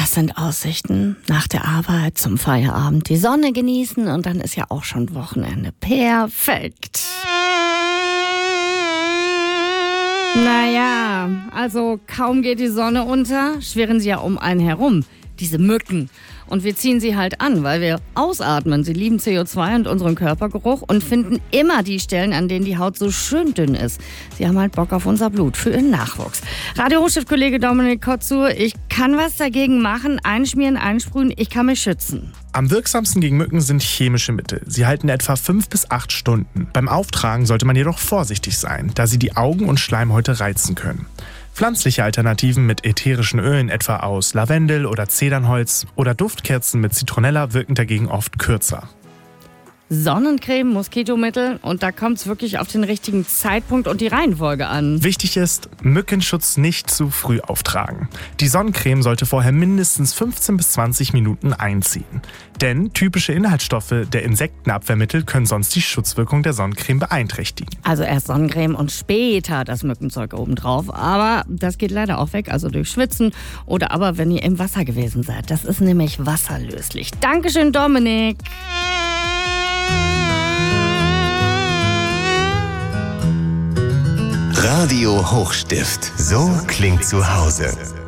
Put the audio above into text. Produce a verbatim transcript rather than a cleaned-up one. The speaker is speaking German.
Das sind Aussichten nach der Arbeit zum Feierabend, die Sonne genießen und dann ist ja auch schon Wochenende. Perfekt. Naja, also kaum geht die Sonne unter, schwirren sie ja um einen herum, diese Mücken. Und wir ziehen sie halt an, weil wir ausatmen. Sie lieben C O zwei und unseren Körpergeruch und finden immer die Stellen, an denen die Haut so schön dünn ist. Sie haben halt Bock auf unser Blut für ihren Nachwuchs. Radio-Hochchef-Kollege Dominik Kotzur, ich kann was dagegen machen, einschmieren, einsprühen, ich kann mich schützen. Am wirksamsten gegen Mücken sind chemische Mittel. Sie halten etwa fünf bis acht Stunden. Beim Auftragen sollte man jedoch vorsichtig sein, da sie die Augen und Schleimhäute reizen können. Pflanzliche Alternativen mit ätherischen Ölen, etwa aus Lavendel oder Zedernholz oder Duftkerzen mit Zitronella, wirken dagegen oft kürzer. Sonnencreme, Moskitomittel und da kommt es wirklich auf den richtigen Zeitpunkt und die Reihenfolge an. Wichtig ist, Mückenschutz nicht zu früh auftragen. Die Sonnencreme sollte vorher mindestens fünfzehn bis zwanzig Minuten einziehen. Denn typische Inhaltsstoffe der Insektenabwehrmittel können sonst die Schutzwirkung der Sonnencreme beeinträchtigen. Also erst Sonnencreme und später das Mückenzeug obendrauf. Aber das geht leider auch weg, also durch Schwitzen oder aber wenn ihr im Wasser gewesen seid. Das ist nämlich wasserlöslich. Dankeschön, Dominik. Radio Hochstift. So klingt zu Hause.